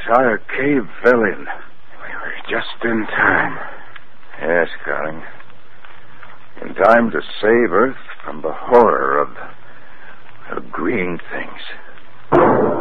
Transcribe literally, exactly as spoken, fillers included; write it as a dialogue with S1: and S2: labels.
S1: entire cave fell in. We were just in time.
S2: Yes, Carling. In time to save Earth from the horror of, of green things.